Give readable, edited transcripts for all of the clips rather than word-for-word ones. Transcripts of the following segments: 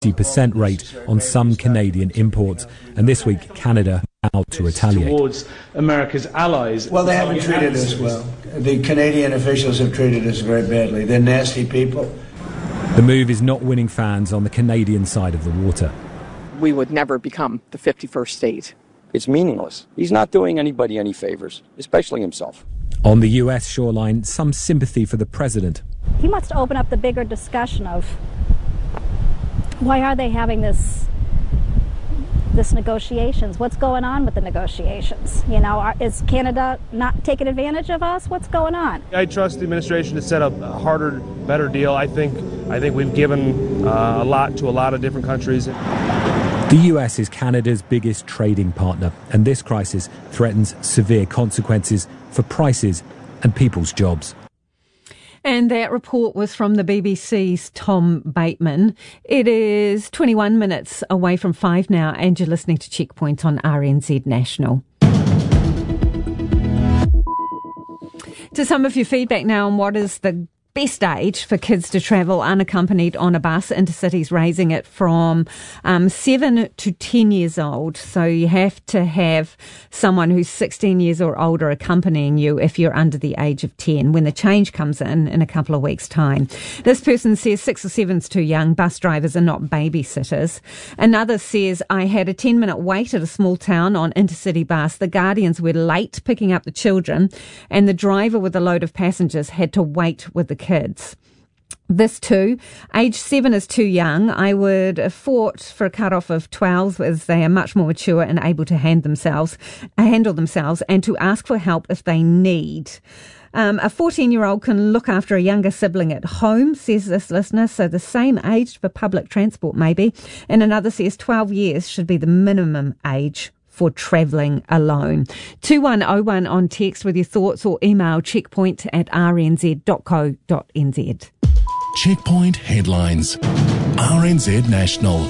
50% rate on some Canadian imports, and this week Canada out to retaliate. Towards America's allies. Well, they haven't treated us well. The Canadian officials have treated us very badly. They're nasty people. The move is not winning fans on the Canadian side of the water. We would never become the 51st state. It's meaningless. He's not doing anybody any favors, especially himself. On the US shoreline, some sympathy for the president. He wants to open up the bigger discussion of why are they having this negotiations? What's going on with the negotiations? You know, is Canada not taking advantage of us? What's going on? I trust the administration to set up a harder, better deal. I think we've given a lot to a lot of different countries. The US is Canada's biggest trading partner, and this crisis threatens severe consequences for prices and people's jobs. And that report was from the BBC's Tom Bateman. It is 21 minutes away from 5 now, and you're listening to Checkpoint on RNZ National. To some of your feedback now on what is the best age for kids to travel unaccompanied on a bus. Intercity's raising it from 7 to 10 years old. So you have to have someone who's 16 years or older accompanying you if you're under the age of 10, when the change comes in a couple of weeks' time. This person says 6 or 7's too young. Bus drivers are not babysitters. Another says, I had a 10-minute wait at a small town on Intercity bus. The guardians were late picking up the children, and the driver with a load of passengers had to wait with the kids. This too, age 7 is too young. I would have fought for a cut-off of 12 as they are much more mature and able to handle themselves and to ask for help if they need. A 14-year-old can look after a younger sibling at home, says this listener, so the same age for public transport maybe. And another says 12 years should be the minimum age for travelling alone. 2101 on text with your thoughts, or email checkpoint@rnz.co.nz. Checkpoint headlines. RNZ National.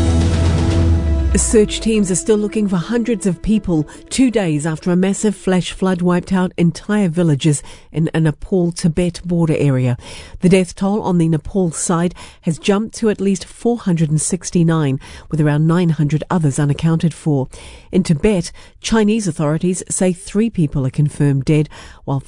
Search teams are still looking for hundreds of people 2 days after a massive flash flood wiped out entire villages in a Nepal-Tibet border area. The death toll on the Nepal side has jumped to at least 469, with around 900 others unaccounted for. In Tibet, Chinese authorities say 3 people are confirmed dead, while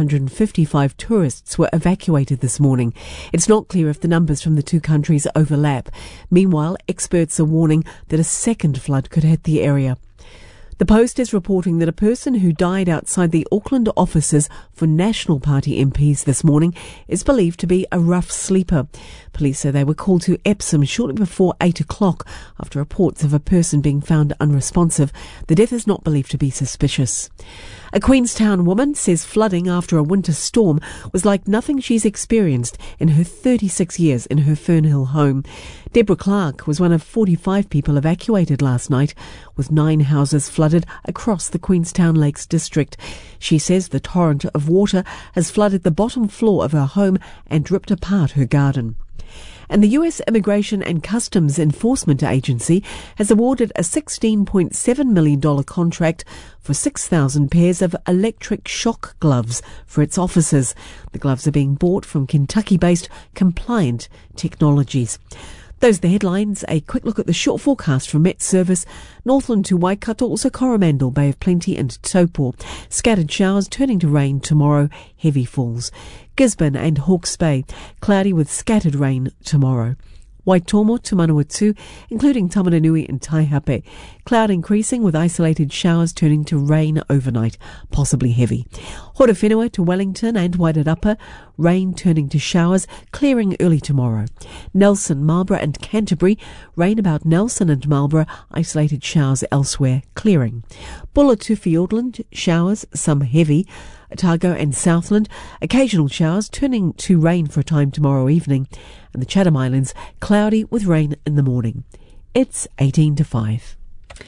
555 tourists were evacuated this morning. It's not clear if the numbers from the two countries overlap. Meanwhile, experts are warning that a second flood could hit the area. The Post is reporting that a person who died outside the Auckland offices for National Party MPs this morning is believed to be a rough sleeper. Police say they were called to Epsom shortly before 8 o'clock after reports of a person being found unresponsive. The death is not believed to be suspicious. A Queenstown woman says flooding after a winter storm was like nothing she's experienced in her 36 years in her Fernhill home. Deborah Clark was one of 45 people evacuated last night, with 9 houses flooded across the Queenstown Lakes district. She says the torrent of water has flooded the bottom floor of her home and ripped apart her garden. And the US Immigration and Customs Enforcement Agency has awarded a $16.7 million contract for 6,000 pairs of electric shock gloves for its officers. The gloves are being bought from Kentucky-based Compliant Technologies. Those are the headlines. A quick look at the short forecast from Met Service. Northland to Waikato, also Coromandel, Bay of Plenty and Taupo. Scattered showers turning to rain tomorrow, heavy falls. Gisborne and Hawke's Bay, cloudy with scattered rain tomorrow. Waitomo to Manawatu, including Tamaranui and Taihape. Cloud increasing with isolated showers turning to rain overnight, possibly heavy. Horowhenua to Wellington and Wairarapa, rain turning to showers, clearing early tomorrow. Nelson, Marlborough and Canterbury, rain about Nelson and Marlborough, isolated showers elsewhere, clearing. Bulla to Fiordland, showers, some heavy. Otago and Southland, occasional showers turning to rain for a time tomorrow evening, and the Chatham Islands, cloudy with rain in the morning. It's 18 to 5.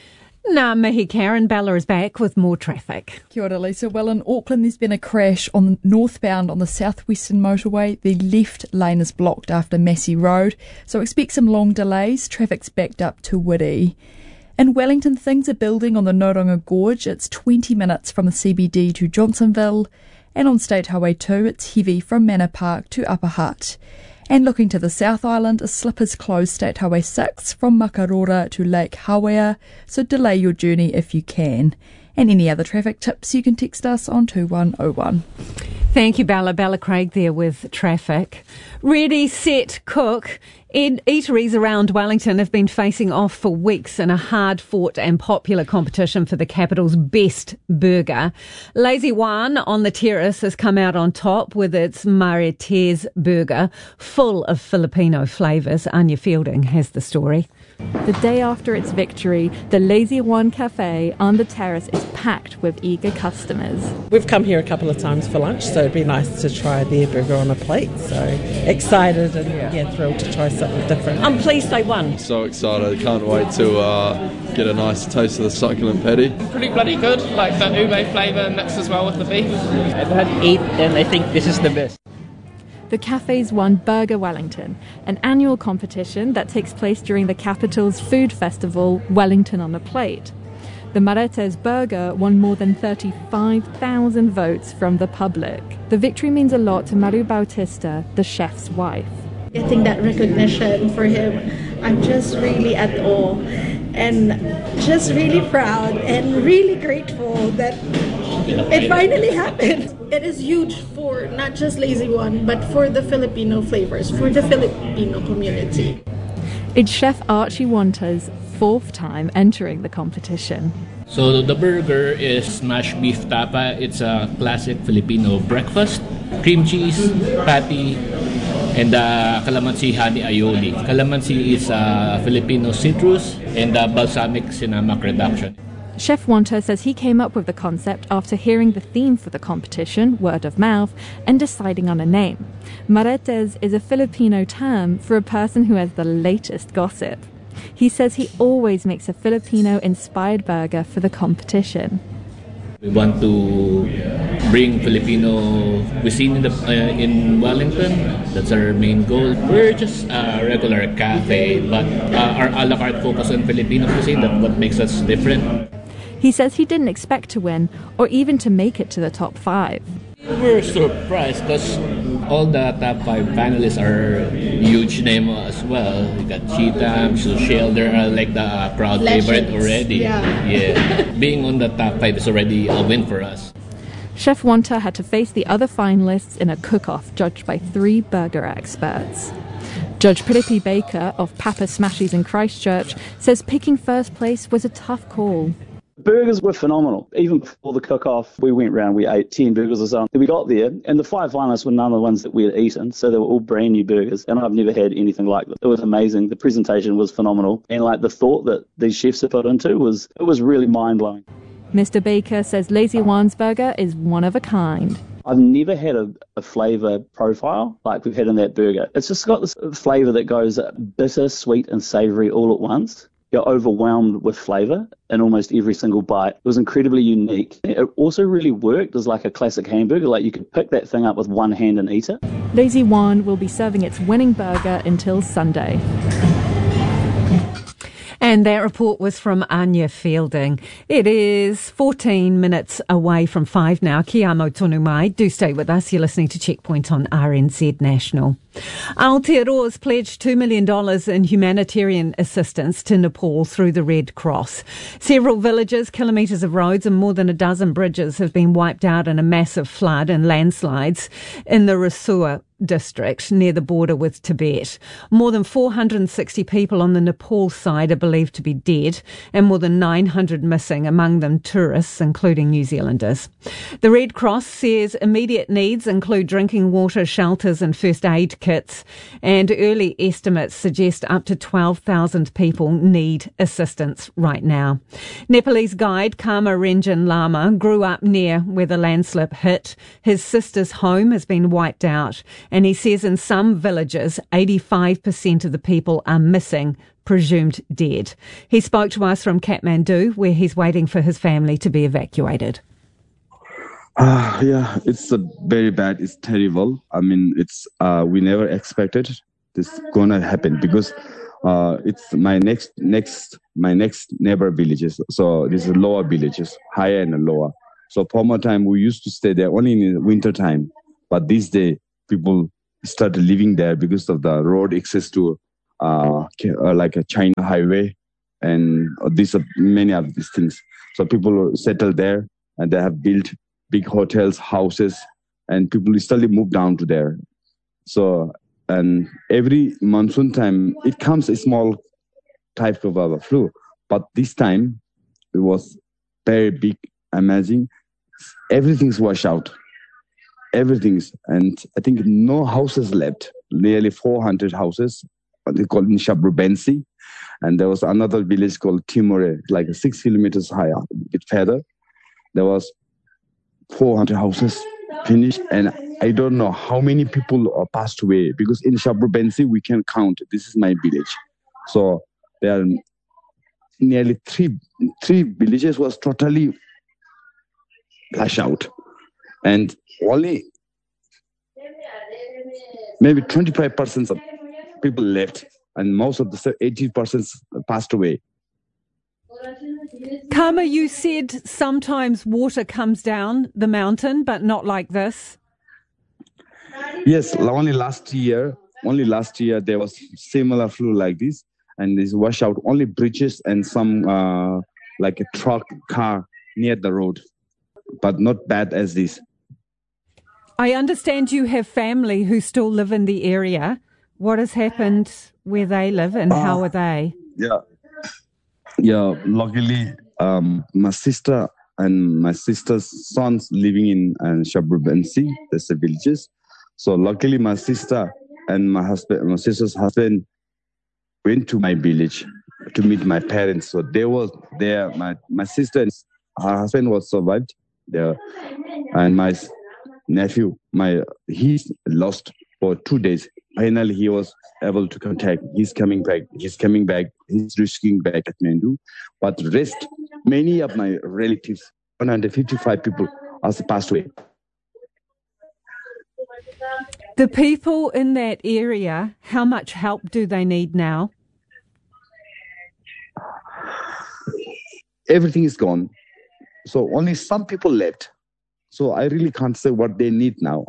Ngā mihi, Karen. Bella is back with more traffic. Kia ora, Lisa. Well, in Auckland, there's been a crash on northbound on the southwestern motorway. The left lane is blocked after Massey Road, so expect some long delays. Traffic's backed up to Whitty. In Wellington, things are building on the Noronga Gorge. It's 20 minutes from the CBD to Johnsonville. And on State Highway 2, it's heavy from Manor Park to Upper Hutt. And looking to the South Island, a slip has closed State Highway 6 from Makarora to Lake Hawea, so delay your journey if you can. And any other traffic tips, you can text us on 2101. Thank you, Bella. Bella Craig there with traffic. Ready, set, cook. Eateries around Wellington have been facing off for weeks in a hard-fought and popular competition for the capital's best burger. Lazy One on the terrace has come out on top with its Marites burger, full of Filipino flavours. Anya Fielding has the story. The day after its victory, the Lazy One Cafe on the terrace is packed with eager customers. We've come here a couple of times for lunch, so it'd be nice to try their burger on a plate. So excited and thrilled to try something different. I'm pleased they won. So excited, can't wait to get a nice taste of the succulent patty. Pretty bloody good, like that ube flavour mixed as well with the beef. I've had 8 and I think this is the best. The cafes won Burger Wellington, an annual competition that takes place during the capital's food festival, Wellington on a Plate. The Marites burger won more than 35,000 votes from the public. The victory means a lot to Maru Bautista, the chef's wife. Getting that recognition for him, I'm just really at awe and just really proud and really grateful that it finally happened. It is huge for not just Lazy One, but for the Filipino flavors, for the Filipino community. It's Chef Archie Wanta's 4th time entering the competition. So the burger is smashed beef tapa. It's a classic Filipino breakfast. Cream cheese, patty, and calamansi honey aioli. Calamansi is a Filipino citrus and balsamic cinnamon reduction. Chef Wanta says he came up with the concept after hearing the theme for the competition, word of mouth, and deciding on a name. Marites is a Filipino term for a person who has the latest gossip. He says he always makes a Filipino-inspired burger for the competition. We want to bring Filipino cuisine in Wellington. That's our main goal. We're just a regular cafe, but our a la carte focus on Filipino cuisine, that's what makes us different. He says he didn't expect to win or even to make it to the top 5. We're surprised because all the top 5 panelists are huge name as well. We got Cheetah, Shell, they're like the crowd favorite already. Yeah. Being on the top 5 is already a win for us. Chef Wanta had to face the other finalists in a cook-off judged by 3 burger experts. Judge Piripi Baker of Papa Smashies in Christchurch says picking first place was a tough call. Burgers were phenomenal. Even before the cook-off, we went round, we ate 10 burgers or something. We got there, and the 5 finalists were none of the ones that we had eaten, so they were all brand new burgers, and I've never had anything like them. It was amazing. The presentation was phenomenal, and like the thought that these chefs have put into was really mind-blowing. Mr. Baker says Lazy One's burger is one of a kind. I've never had a flavour profile like we've had in that burger. It's just got this flavour that goes bitter, sweet, and savoury all at once. You're overwhelmed with flavour in almost every single bite. It was incredibly unique. It also really worked as like a classic hamburger. Like you could pick that thing up with one hand and eat it. Lazy One will be serving its winning burger until Sunday. And that report was from Anya Fielding. It is 14 minutes away from 5 now. Kia amo tonu mai. Do stay with us. You're listening to Checkpoint on RNZ National. Aotearoa's pledged $2 million in humanitarian assistance to Nepal through the Red Cross. Several villages, kilometres of roads and more than a dozen bridges have been wiped out in a massive flood and landslides in the Rasua district near the border with Tibet. More than 460 people on the Nepal side are believed to be dead and more than 900 missing, among them tourists, including New Zealanders. The Red Cross says immediate needs include drinking water, shelters and first aid kits, and early estimates suggest up to 12,000 people need assistance right now. Nepalese guide Karma Renjan Lama grew up near where the landslip hit. His sister's home has been wiped out, and he says in some villages 85% of the people are missing, presumed dead. He spoke to us from Kathmandu, where he's waiting for his family to be evacuated. Yeah, it's very bad. It's terrible. I mean, it's we never expected this gonna happen because it's my next neighbor villages. So this is lower villages, higher and lower. So former time we used to stay there only in the winter time, but this day people started living there because of the road access to like a China highway, and many of these things. So people settled there, and they have built big hotels, houses, and people slowly move down to there. So, and every monsoon time, it comes a small type of a flu, but this time it was very big, amazing. Everything's washed out. Everything's, and I think no houses left. Nearly 400 houses. They call it Shabru Bensi. And there was another village called Timore, like 6 kilometers higher, a bit further. There was 400 houses finished, and I don't know how many people are passed away, because in Shabru Bensi we can count. This is my village. So there are nearly three villages was totally flushed out. And only maybe 25% of people left, and most of the 80% passed away. Karma, you said sometimes water comes down the mountain, but not like this. Yes, only last year there was similar flu like this, and this wash out only bridges and some like a truck car near the road, but not bad as this. I understand you have family who still live in the area. What has happened where they live, and how are they? Yeah. Luckily, my sister and my sister's sons living in Shabru Bensi, that's the villages. So luckily, my sister and my sister's husband went to my village to meet my parents. So they was there. My sister and her husband was survived there, and my nephew, he's lost for 2 days. Finally, he was able to contact. He's coming back. He's risking back at Kathmandu. But the rest, many of my relatives, 155 people, also passed away. The people in that area, how much help do they need now? Everything is gone. So only some people left. So I really can't say what they need now.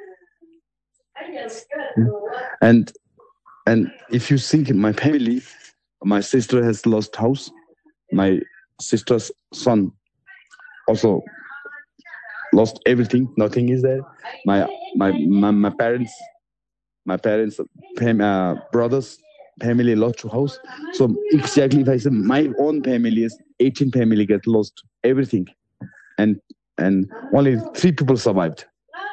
And if you think in my family, my sister has lost house. My sister's son also lost everything. Nothing is there. My parents, brothers, family lost house. So exactly, if I say my own family is 18 family get lost everything, and only 3 people survived,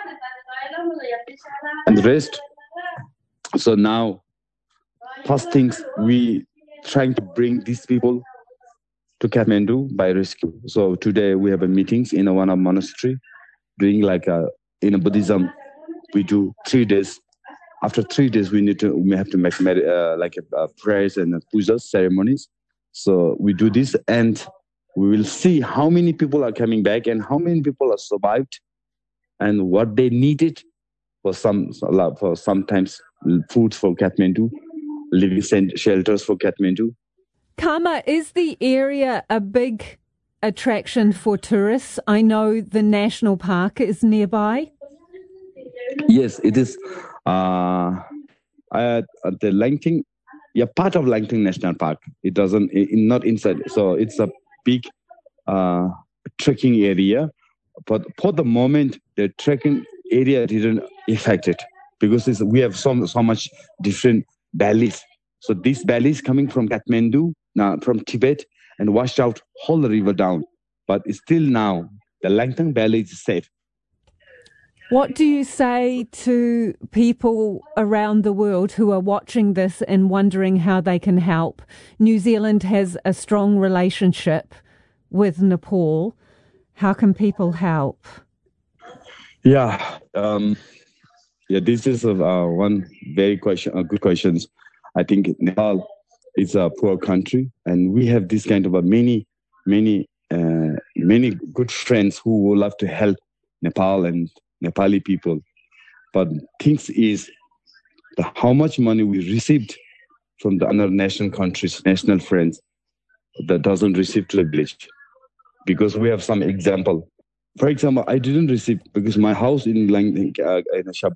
and the rest. So now, first things, we trying to bring these people to Kathmandu by rescue. So today we have a meetings in one of monastery, doing like in a Buddhism, we do 3 days. After 3 days, we have to make prayers and pujas ceremonies. So we do this, and we will see how many people are coming back and how many people are survived, and what they needed for sometimes food for Kathmandu, living shelters for Kathmandu. Karma, is the area a big attraction for tourists? I know the national park is nearby. Yes, it is. The Langting, part of Langting National Park. It doesn't, not inside. So it's a big trekking area. But for the moment, the trekking area didn't affect it, because we have so much different valleys. So these valleys coming from Kathmandu, now from Tibet, and washed out whole river down. But still now, the Langtang Valley is safe. What do you say to people around the world who are watching this and wondering how they can help? New Zealand has a strong relationship with Nepal. How can people help? This is one very good question. I think Nepal is a poor country, and we have this kind of many good friends who would love to help Nepal and Nepali people. But things is how much money we received from the other national countries, national friends, that doesn't receive to the village. Because we have some example. For example, I didn't receive, because my house in Shabru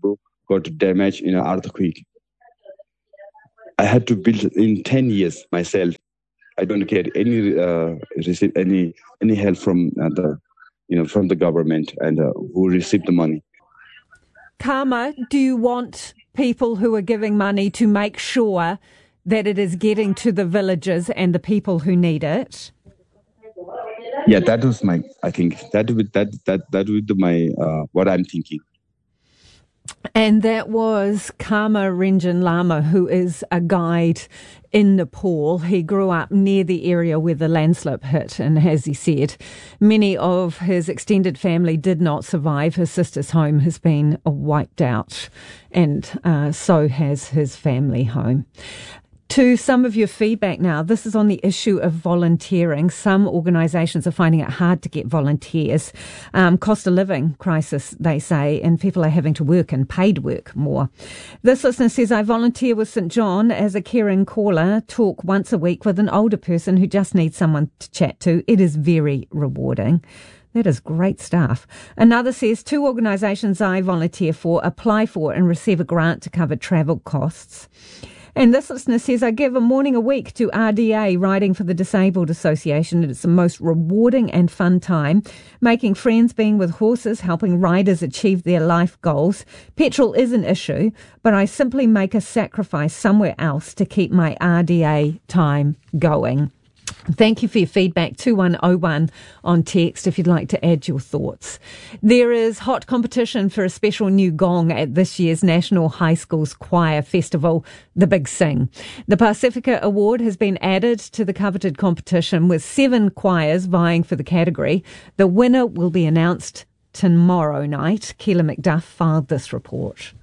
got damaged in an earthquake. I had to build in 10 years myself. I don't get any receive any help from from the government and who received the money. Karma, do you want people who are giving money to make sure that it is getting to the villages and the people who need it? Yeah, that was I think that would be my what I'm thinking. And that was Karma Renjin Lama, who is a guide in Nepal. He grew up near the area where the landslip hit, and as he said, many of his extended family did not survive. His sister's home has been wiped out, and so has his family home. To some of your feedback now, this is on the issue of volunteering. Some organisations are finding it hard to get volunteers. Cost of living crisis, they say, and people are having to work and paid work more. This listener says, I volunteer with St John as a caring caller, talk once a week with an older person who just needs someone to chat to. It is very rewarding. That is great stuff. Another says, 2 organisations I volunteer for apply for and receive a grant to cover travel costs. And this listener says, I give a morning a week to RDA, Riding for the Disabled Association. It's the most rewarding and fun time. Making friends, being with horses, helping riders achieve their life goals. Petrol is an issue, but I simply make a sacrifice somewhere else to keep my RDA time going. Thank you for your feedback. 2101 on text if you'd like to add your thoughts. There is hot competition for a special new gong at this year's National High Schools Choir Festival, the Big Sing. The Pacifica Award has been added to the coveted competition with 7 choirs vying for the category. The winner will be announced tomorrow night. Keela McDuff filed this report.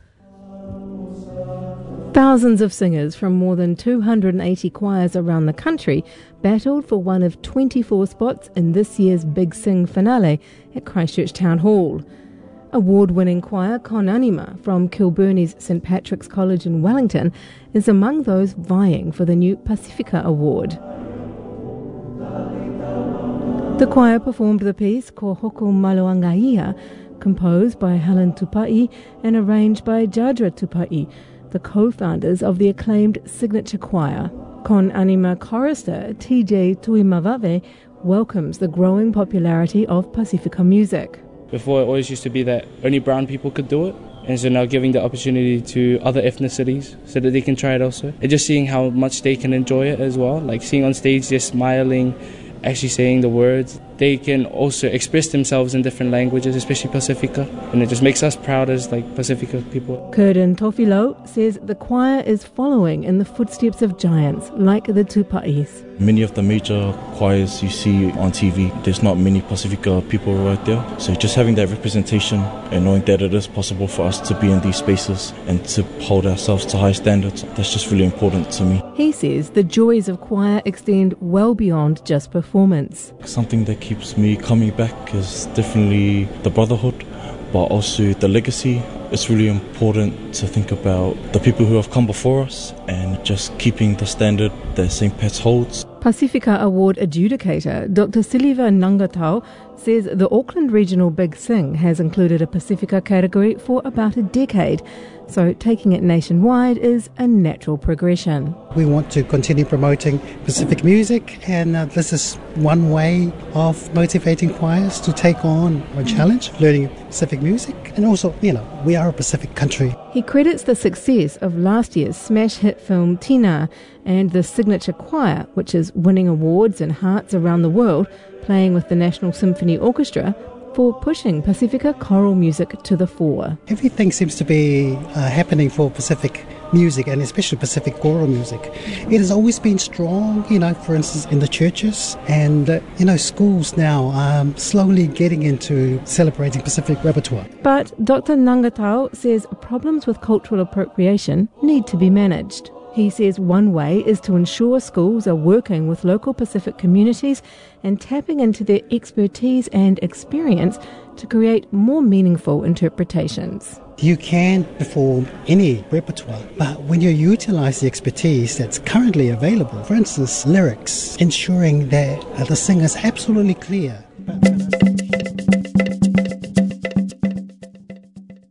Thousands of singers from more than 280 choirs around the country battled for one of 24 spots in this year's Big Sing finale at Christchurch Town Hall. Award-winning choir Con Anima from Kilburney's St Patrick's College in Wellington is among those vying for the new Pacifica Award. The choir performed the piece Ko Hoko Maluangaia, composed by Helen Tupai and arranged by Jadra Tupai, the co-founders of the acclaimed signature choir. Con Anima chorister TJ Tuimavave welcomes the growing popularity of Pacifica music. Before, it always used to be that only brown people could do it, and so now giving the opportunity to other ethnicities so that they can try it also. And just seeing how much they can enjoy it as well, like seeing on stage, just smiling, actually saying the words. They can also express themselves in different languages, especially Pacifica, and it just makes us proud as Pacifica people. Curtin Tofilo says the choir is following in the footsteps of giants like the Tupais. Many of the major choirs you see on TV, there's not many Pacifica people right there. So just having that representation and knowing that it is possible for us to be in these spaces and to hold ourselves to high standards, that's just really important to me. He says the joys of choir extend well beyond just performance. Something that keeps me coming back is definitely the brotherhood, but also the legacy. It's really important to think about the people who have come before us and just keeping the standard that St. Pat's holds. Pacifica Award adjudicator Dr. Silva Nangatau says the Auckland Regional Big Sing has included a Pacifica category for about a decade, so taking it nationwide is a natural progression. We want to continue promoting Pacific music, and this is one way of motivating choirs to take on a challenge, learning Pacific music, and also, we are a Pacific country. He credits the success of last year's smash hit film Tina and the signature choir, which is winning awards and hearts around the world, playing with the National Symphony Orchestra, for pushing Pacifica choral music to the fore. Everything seems to be happening for Pacific music, and especially Pacific choral music. It has always been strong, for instance, in the churches, and, schools now are slowly getting into celebrating Pacific repertoire. But Dr. Nangatau says problems with cultural appropriation need to be managed. He says one way is to ensure schools are working with local Pacific communities and tapping into their expertise and experience to create more meaningful interpretations. You can perform any repertoire, but when you utilize the expertise that's currently available, for instance, lyrics, ensuring that the singer's absolutely clear.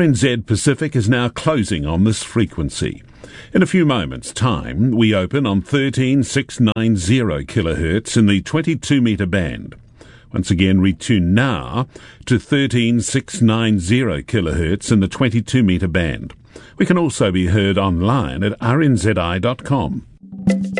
RNZ Pacific is now closing on this frequency. In a few moments' time, we open on 13690 kHz in the 22-metre band. Once again, retune now to 13690 kHz in the 22-metre band. We can also be heard online at rnzi.com.